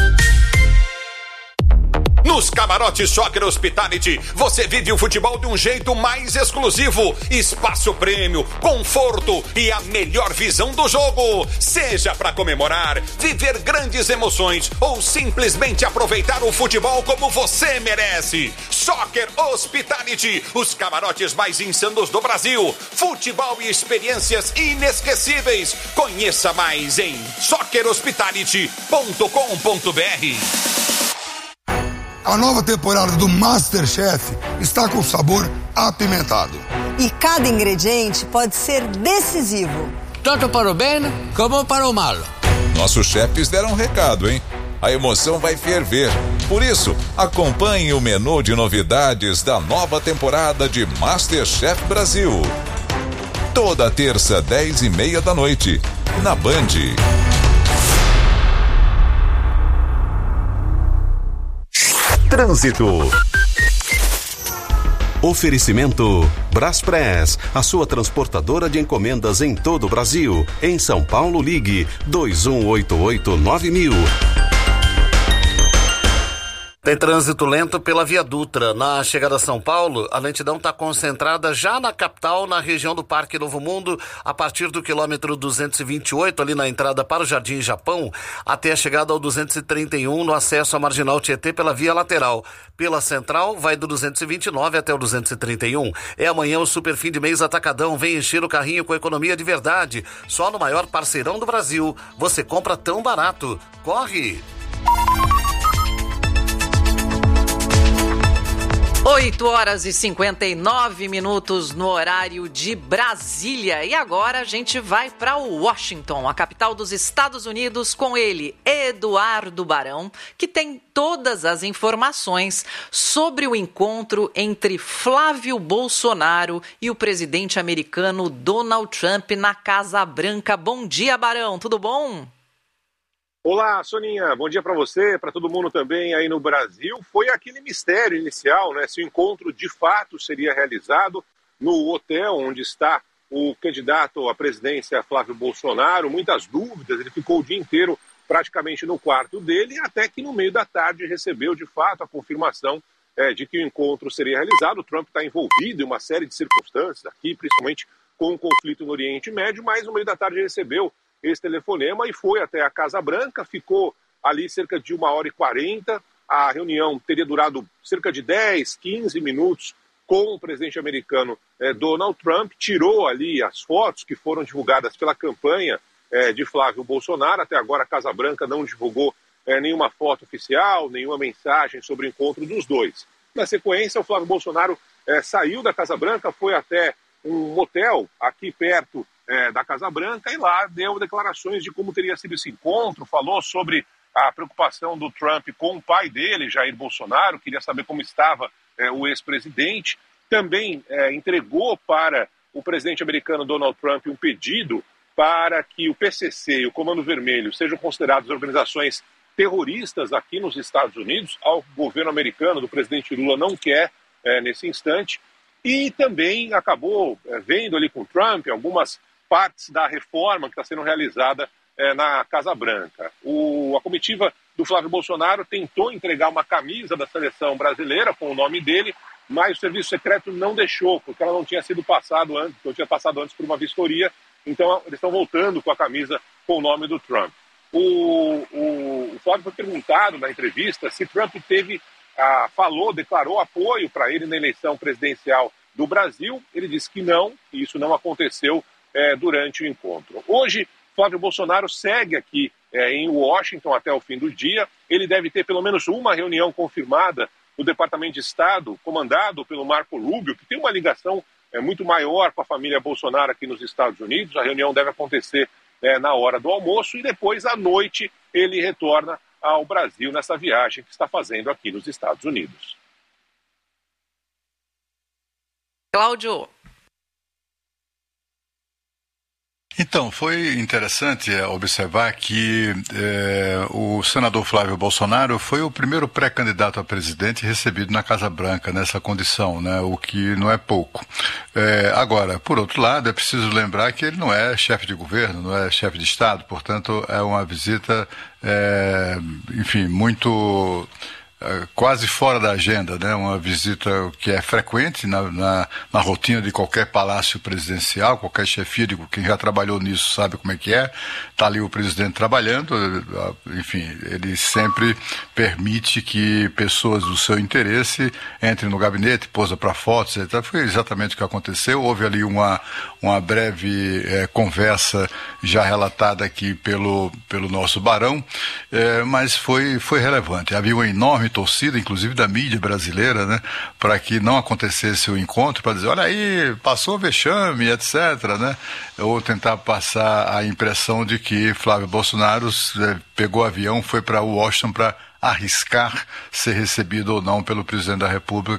Nos camarotes Soccer Hospitality, você vive o futebol de um jeito mais exclusivo. Espaço prêmio, conforto e a melhor visão do jogo. Seja para comemorar, viver grandes emoções ou simplesmente aproveitar o futebol como você merece. Soccer Hospitality, os camarotes mais insanos do Brasil. Futebol e experiências inesquecíveis. Conheça mais em soccer hospitality ponto com ponto b r. A nova temporada do MasterChef está com sabor apimentado. E cada ingrediente pode ser decisivo. Tanto para o bem como para o mal. Nossos chefes deram um recado, hein? A emoção vai ferver. Por isso, acompanhe o menu de novidades da nova temporada de MasterChef Brasil. Toda terça, dez e meia da noite, na Band. Trânsito. Oferecimento Braspress, a sua transportadora de encomendas em todo o Brasil. Em São Paulo, ligue dois um oito oito nove mil. Tem trânsito lento pela Via Dutra. Na chegada a São Paulo, a lentidão está concentrada já na capital, na região do Parque Novo Mundo, a partir do quilômetro duzentos e vinte e oito, ali na entrada para o Jardim Japão, até a chegada ao duzentos e trinta e um, no acesso à Marginal Tietê pela via lateral. Pela central, vai do duzentos e vinte e nove até o duzentos e trinta e um. É amanhã o super fim de mês Atacadão. Vem encher o carrinho com economia de verdade. Só no maior parceirão do Brasil. Você compra tão barato. Corre! oito horas e cinquenta e nove minutos no horário de Brasília. E agora a gente vai para Washington, a capital dos Estados Unidos, com ele, Eduardo Barão, que tem todas as informações sobre o encontro entre Flávio Bolsonaro e o presidente americano Donald Trump na Casa Branca. Bom dia, Barão, tudo bom? Olá, Soninha, bom dia para você, para todo mundo também aí no Brasil. Foi aquele mistério inicial, né? Se o encontro de fato seria realizado no hotel onde está o candidato à presidência Flávio Bolsonaro. Muitas dúvidas, ele ficou o dia inteiro praticamente no quarto dele, até que no meio da tarde recebeu de fato a confirmação é, de que o encontro seria realizado. O Trump está envolvido em uma série de circunstâncias aqui, principalmente com o conflito no Oriente Médio, mas no meio da tarde recebeu esse telefonema e foi até a Casa Branca, ficou ali cerca de uma hora e quarenta, a reunião teria durado cerca de dez, quinze minutos com o presidente americano eh, Donald Trump, tirou ali as fotos que foram divulgadas pela campanha eh, de Flávio Bolsonaro. Até agora a Casa Branca não divulgou eh, nenhuma foto oficial, nenhuma mensagem sobre o encontro dos dois. Na sequência, o Flávio Bolsonaro eh, saiu da Casa Branca, foi até um motel aqui perto É, da Casa Branca, e lá deu declarações de como teria sido esse encontro, falou sobre a preocupação do Trump com o pai dele, Jair Bolsonaro, queria saber como estava é, o ex-presidente. Também é, entregou para o presidente americano Donald Trump um pedido para que o P C C e o Comando Vermelho sejam considerados organizações terroristas aqui nos Estados Unidos. Ao governo americano do presidente Lula não quer é, nesse instante. E também acabou é, vendo ali com o Trump algumas partes da reforma que está sendo realizada é, na Casa Branca. O, a comitiva do Flávio Bolsonaro tentou entregar uma camisa da seleção brasileira com o nome dele, mas o serviço secreto não deixou, porque ela não tinha sido passado antes, não tinha passado antes por uma vistoria, então eles estão voltando com a camisa com o nome do Trump. O, o, o Flávio foi perguntado na entrevista se Trump teve, ah, falou, declarou apoio para ele na eleição presidencial do Brasil. Ele disse que não, que isso não aconteceu É, durante o encontro. Hoje, Flávio Bolsonaro segue aqui é, em Washington até o fim do dia. Ele deve ter pelo menos uma reunião confirmada no Departamento de Estado, comandado pelo Marco Rubio, que tem uma ligação é, muito maior com a família Bolsonaro aqui nos Estados Unidos. A reunião deve acontecer é, na hora do almoço e depois, à noite, ele retorna ao Brasil nessa viagem que está fazendo aqui nos Estados Unidos. Cláudio. Então, foi interessante observar que eh, o senador Flávio Bolsonaro foi o primeiro pré-candidato a presidente recebido na Casa Branca nessa condição, né, o que não é pouco. Eh, agora, por outro lado, é preciso lembrar que ele não é chefe de governo, não é chefe de Estado, portanto, é uma visita, eh, enfim, muito... quase fora da agenda, né? Uma visita que é frequente na, na, na rotina de qualquer palácio presidencial, qualquer chefia, de quem já trabalhou nisso sabe como é que é. Está ali o presidente trabalhando, enfim, ele sempre permite que pessoas do seu interesse entrem no gabinete, posa para fotos, etcétera. Foi exatamente o que aconteceu. Houve ali uma, uma breve é, conversa já relatada aqui pelo, pelo nosso Barão, é, mas foi, foi relevante. Havia uma enorme torcida, inclusive da mídia brasileira, né, para que não acontecesse o encontro, para dizer, olha aí, passou vexame, etcétera, né, ou tentar passar a impressão de que Flávio Bolsonaro é, pegou o avião, foi para Washington para arriscar ser recebido ou não pelo presidente da República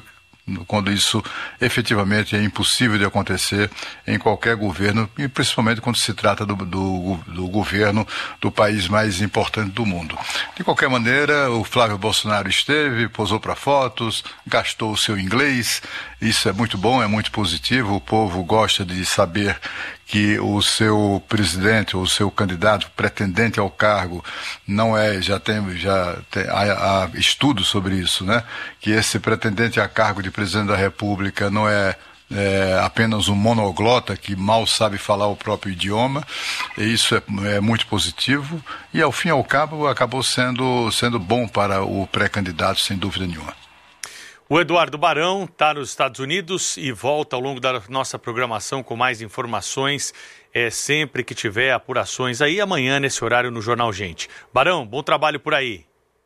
quando isso efetivamente é impossível de acontecer em qualquer governo, e principalmente quando se trata do, do, do governo do país mais importante do mundo. De qualquer maneira, o Flávio Bolsonaro esteve, posou para fotos, gastou o seu inglês, isso é muito bom, é muito positivo, o povo gosta de saber que o seu presidente ou o seu candidato pretendente ao cargo não é, já tem, já tem, há, há estudos sobre isso, né? Que esse pretendente a cargo de presidente da República não é, é apenas um monoglota que mal sabe falar o próprio idioma, e isso é, é muito positivo, e ao fim e ao cabo acabou sendo, sendo bom para o pré-candidato, sem dúvida nenhuma. O Eduardo Barão está nos Estados Unidos e volta ao longo da nossa programação com mais informações, é, sempre que tiver apurações aí, amanhã nesse horário no Jornal Gente. Barão, bom trabalho por aí.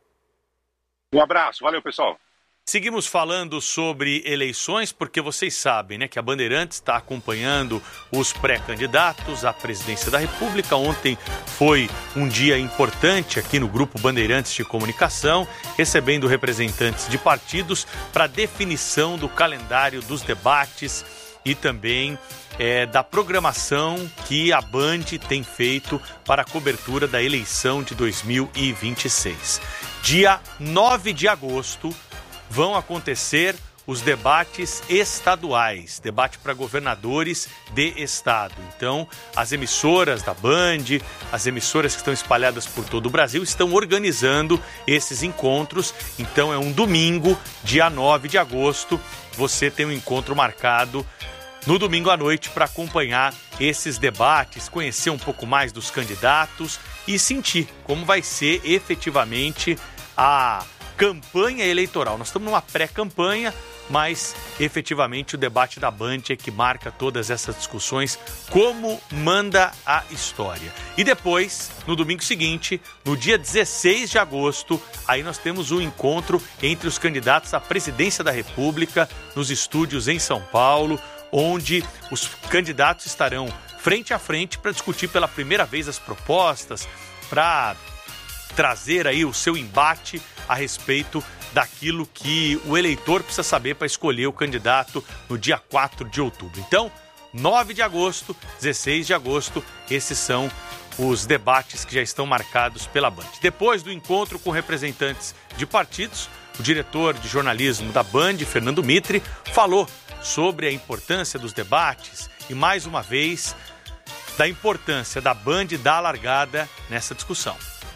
Um abraço, valeu pessoal. Seguimos falando sobre eleições, porque vocês sabem, né, que a Bandeirantes está acompanhando os pré-candidatos à presidência da República. Ontem foi um dia importante aqui no Grupo Bandeirantes de Comunicação, recebendo representantes de partidos para definição do calendário dos debates e também é, da programação que a Band tem feito para a cobertura da eleição de dois mil e vinte e seis. Dia nove de agosto, vão acontecer os debates estaduais, debate para governadores de estado. Então, as emissoras da Band, as emissoras que estão espalhadas por todo o Brasil, estão organizando esses encontros. Então, é um domingo, dia nove de agosto, você tem um encontro marcado no domingo à noite para acompanhar esses debates, conhecer um pouco mais dos candidatos e sentir como vai ser efetivamente a campanha eleitoral. Nós estamos numa pré-campanha, mas efetivamente o debate da Band é que marca todas essas discussões, como manda a história. E depois, no domingo seguinte, no dia dezesseis de agosto, aí nós temos um encontro entre os candidatos à presidência da República nos estúdios em São Paulo, onde os candidatos estarão frente a frente para discutir pela primeira vez as propostas, para trazer aí o seu embate a respeito daquilo que o eleitor precisa saber para escolher o candidato no dia quatro de outubro. Então, nove de agosto, dezesseis de agosto, esses são os debates que já estão marcados pela Band. Depois do encontro com representantes de partidos, o diretor de jornalismo da Band, Fernando Mitre, falou sobre a importância dos debates e, mais uma vez, da importância da Band dar largada nessa discussão.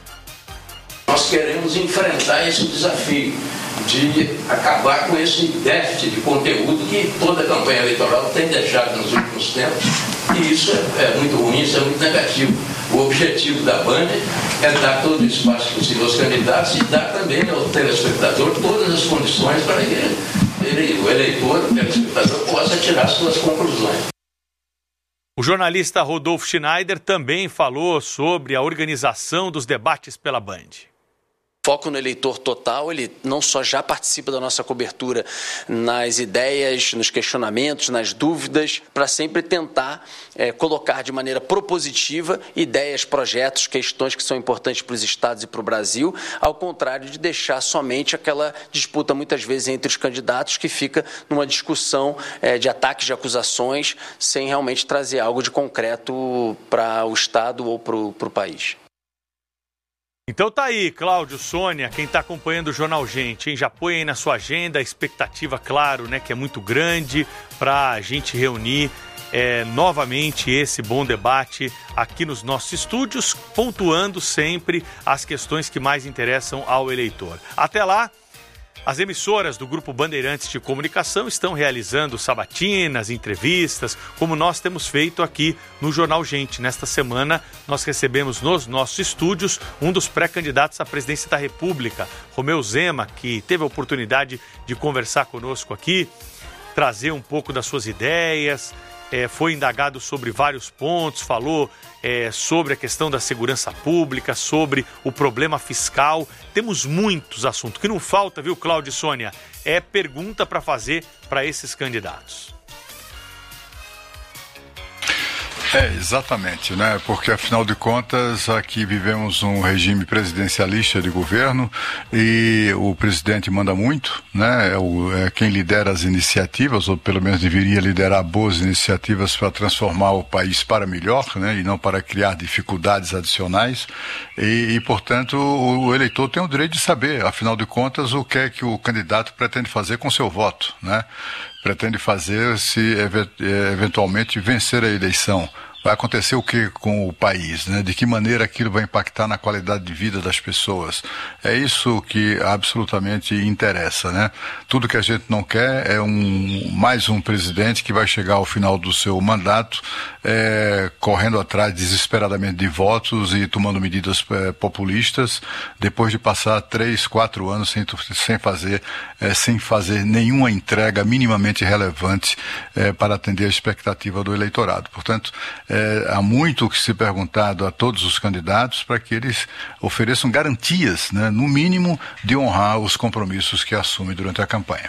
Nós queremos enfrentar esse desafio de acabar com esse déficit de conteúdo que toda a campanha eleitoral tem deixado nos últimos tempos, e isso é, é muito ruim, isso é muito negativo. O objetivo da Band é dar todo o espaço possível aos candidatos e dar também ao telespectador todas as condições para que ele, o eleitor, o telespectador, possa tirar suas conclusões. O jornalista Rodolfo Schneider também falou sobre a organização dos debates pela Band. Foco no eleitor total, ele não só já participa da nossa cobertura nas ideias, nos questionamentos, nas dúvidas, para sempre tentar é, colocar de maneira propositiva ideias, projetos, questões que são importantes para os estados e para o Brasil, ao contrário de deixar somente aquela disputa muitas vezes entre os candidatos que fica numa discussão é, de ataques, de acusações, sem realmente trazer algo de concreto para o estado ou para o país. Então tá aí, Cláudio, Sônia, quem tá acompanhando o Jornal Gente, hein? Já põe aí na sua agenda a expectativa, claro, né, que é muito grande para a gente reunir é, novamente esse bom debate aqui nos nossos estúdios, pontuando sempre as questões que mais interessam ao eleitor. Até lá, as emissoras do Grupo Bandeirantes de Comunicação estão realizando sabatinas, entrevistas, como nós temos feito aqui no Jornal Gente. Nesta semana, nós recebemos nos nossos estúdios um dos pré-candidatos à presidência da República, Romeu Zema, que teve a oportunidade de conversar conosco aqui, trazer um pouco das suas ideias, é, foi indagado sobre vários pontos, falou é, sobre a questão da segurança pública, sobre o problema fiscal. Temos muitos assuntos. O que não falta, viu, Cláudio e Sônia, é pergunta para fazer para esses candidatos. É, exatamente, né? Porque afinal de contas aqui vivemos um regime presidencialista de governo e o presidente manda muito, né? É, o, é quem lidera as iniciativas, ou pelo menos deveria liderar boas iniciativas para transformar o país para melhor, né? E não para criar dificuldades adicionais e, e portanto o, o eleitor tem o direito de saber, afinal de contas, o que é que o candidato pretende fazer com seu voto, né? Pretende fazer se eventualmente vencer a eleição. Vai acontecer o que com o país, né? De que maneira aquilo vai impactar na qualidade de vida das pessoas. É isso que absolutamente interessa, né? Tudo que a gente não quer é um, mais um presidente que vai chegar ao final do seu mandato é, correndo atrás desesperadamente de votos e tomando medidas é, populistas, depois de passar três, quatro anos sem, sem, fazer, é, sem fazer nenhuma entrega minimamente relevante é, para atender a expectativa do eleitorado. Portanto, É, há muito que se perguntado a todos os candidatos para que eles ofereçam garantias, né, no mínimo, de honrar os compromissos que assumem durante a campanha.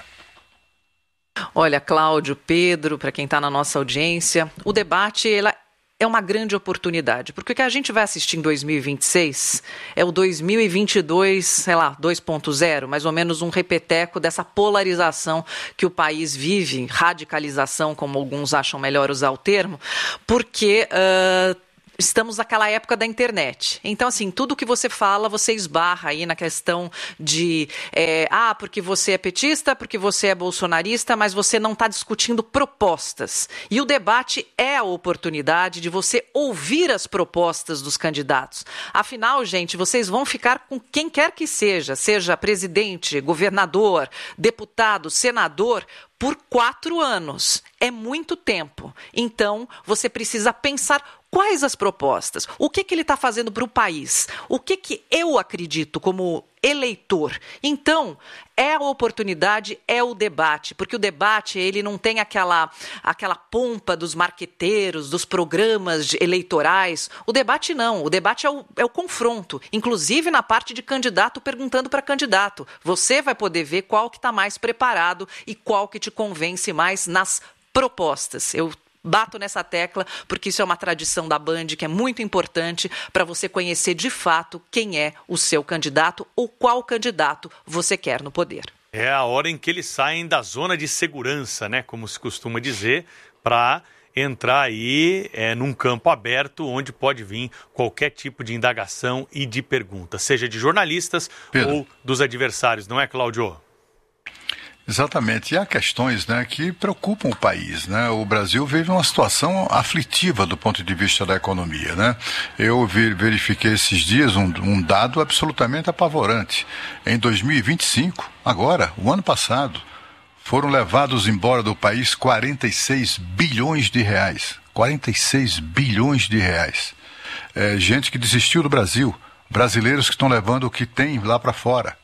Olha, Cláudio, Pedro, para quem está na nossa audiência, o debate ela é uma grande oportunidade, porque o que a gente vai assistir em dois mil e vinte e seis é o dois mil e vinte e dois, sei lá, dois ponto zero, mais ou menos um repeteco dessa polarização que o país vive, radicalização, como alguns acham melhor usar o termo, porque Uh, estamos naquela época da internet. Então, assim, tudo que você fala, você esbarra aí na questão de é, ah, porque você é petista, porque você é bolsonarista, mas você não está discutindo propostas. E o debate é a oportunidade de você ouvir as propostas dos candidatos. Afinal, gente, vocês vão ficar com quem quer que seja, seja presidente, governador, deputado, senador, por quatro anos. É muito tempo. Então, você precisa pensar quais as propostas, o que, que ele está fazendo para o país, o que, que eu acredito como eleitor. Então, é a oportunidade, é o debate, porque o debate ele não tem aquela, aquela pompa dos marqueteiros, dos programas de, eleitorais. O debate não, o debate é o, é o confronto, inclusive na parte de candidato perguntando para candidato. Você vai poder ver qual que está mais preparado e qual que te convence mais nas propostas. Eu bato nessa tecla porque isso é uma tradição da Band que é muito importante para você conhecer de fato quem é o seu candidato ou qual candidato você quer no poder. É a hora em que eles saem da zona de segurança, né, como se costuma dizer, para entrar aí é, num campo aberto onde pode vir qualquer tipo de indagação e de pergunta, seja de jornalistas Pedro. Ou dos adversários, não é, Cláudio? Exatamente, e há questões, né, que preocupam o país, né? O Brasil vive uma situação aflitiva do ponto de vista da economia, né? Eu verifiquei esses dias um, um dado absolutamente apavorante. Em dois mil e vinte e cinco, agora, o ano passado, foram levados embora do país quarenta e seis bilhões de reais. quarenta e seis bilhões de reais. É, gente que desistiu do Brasil, brasileiros que estão levando o que tem lá para fora.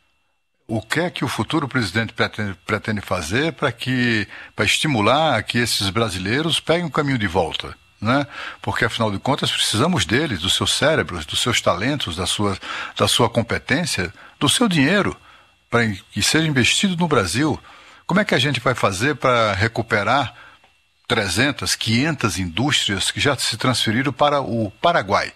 O que é que o futuro presidente pretende, pretende fazer para que, para estimular que esses brasileiros peguem o caminho de volta, né? Porque, afinal de contas, precisamos deles, dos seus cérebros, dos seus talentos, da sua, da sua competência, do seu dinheiro, para que seja investido no Brasil. Como é que a gente vai fazer para recuperar trezentas, quinhentas indústrias que já se transferiram para o Paraguai?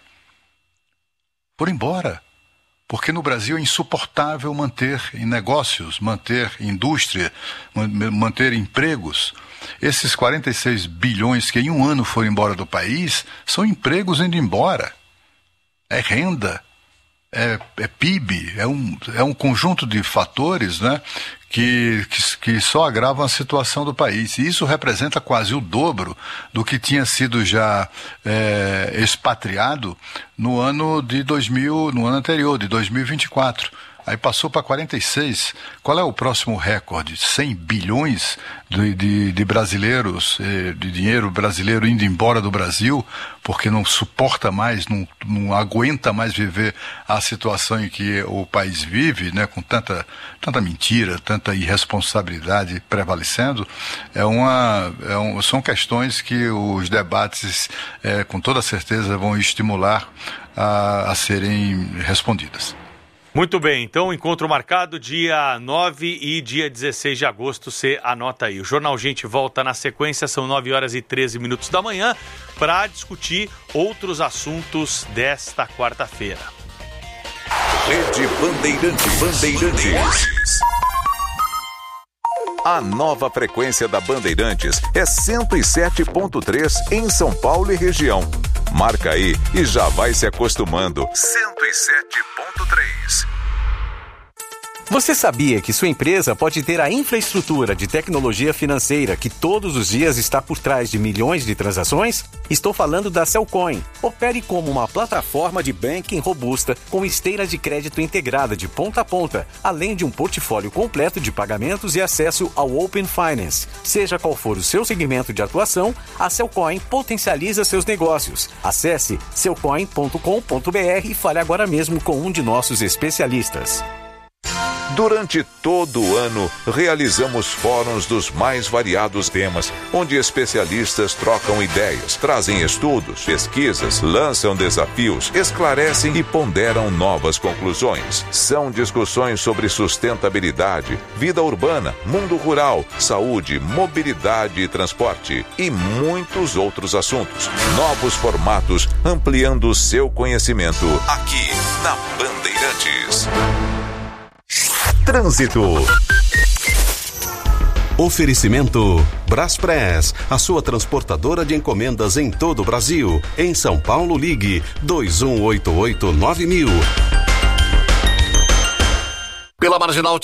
Por embora. Porque no Brasil é insuportável manter negócios, manter indústria, manter empregos. Esses quarenta e seis bilhões que em um ano foram embora do país são empregos indo embora. É renda, é, é P I B, é um, é um conjunto de fatores, né, que, que, que só agravam a situação do país. E isso representa quase o dobro do que tinha sido já é, expatriado no ano de dois mil, no ano anterior, de dois mil e vinte e quatro. Aí passou para quarenta e seis. Qual é o próximo recorde? cem bilhões de, de, de brasileiros, de dinheiro brasileiro indo embora do Brasil, porque não suporta mais, não, não aguenta mais viver a situação em que o país vive, né, com tanta, tanta mentira, tanta irresponsabilidade prevalecendo. É uma, é um, são questões que os debates, é, com toda certeza, vão estimular a, a serem respondidas. Muito bem, então encontro marcado dia nove e dia dezesseis de agosto, você anota aí. O Jornal Gente volta na sequência, são nove horas e treze minutos da manhã, para discutir outros assuntos desta quarta-feira. Rede Bandeirantes. Bandeirantes. A nova frequência da Bandeirantes é cento e sete ponto três em São Paulo e região. Marca aí e já vai se acostumando. cento e sete ponto três. Você sabia que sua empresa pode ter a infraestrutura de tecnologia financeira que todos os dias está por trás de milhões de transações? Estou falando da Cellcoin. Opere como uma plataforma de banking robusta com esteira de crédito integrada de ponta a ponta, além de um portfólio completo de pagamentos e acesso ao Open Finance. Seja qual for o seu segmento de atuação, a Cellcoin potencializa seus negócios. Acesse cellcoin ponto com ponto b r e fale agora mesmo com um de nossos especialistas. Durante todo o ano, realizamos fóruns dos mais variados temas, onde especialistas trocam ideias, trazem estudos, pesquisas, lançam desafios, esclarecem e ponderam novas conclusões. São discussões sobre sustentabilidade, vida urbana, mundo rural, saúde, mobilidade e transporte e muitos outros assuntos. Novos formatos, ampliando o seu conhecimento aqui na Bandeirantes. Trânsito. Oferecimento Braspress, a sua transportadora de encomendas em todo o Brasil. Em São Paulo, ligue dois um oito oito nove mil. Pela Marginal